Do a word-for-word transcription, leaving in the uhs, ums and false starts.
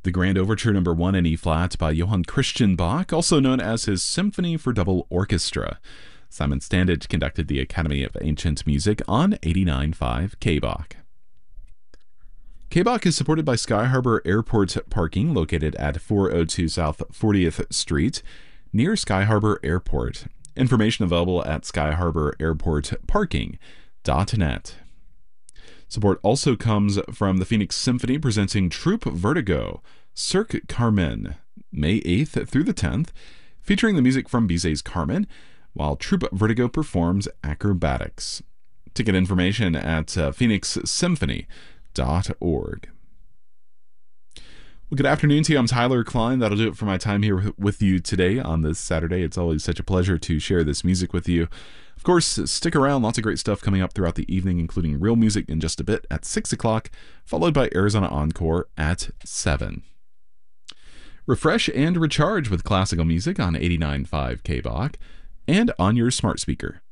The Grand Overture Number one in E-flat by Johann Christian Bach, also known as his Symphony for Double Orchestra. Simon Standage conducted the Academy of Ancient Music on eighty-nine point five K B O C. K B O C is supported by Sky Harbor Airport Parking, located at four oh two South fortieth Street, near Sky Harbor Airport. Information available at sky harbor airport parking dot net. Support also comes from the Phoenix Symphony presenting Troupe Vertigo, Cirque Carmen, May eighth through the tenth, featuring the music from Bizet's Carmen, while Troupe Vertigo performs acrobatics. Ticket information at uh, phoenix symphony dot org. Well, good afternoon to you. I'm Tyler Klein. That'll do it for my time here with you today on this Saturday. It's always such a pleasure to share this music with you. Of course, stick around. Lots of great stuff coming up throughout the evening, including real music in just a bit at six o'clock, followed by Arizona Encore at seven. Refresh and recharge with classical music on eighty-nine point five K B O C and on your smart speaker.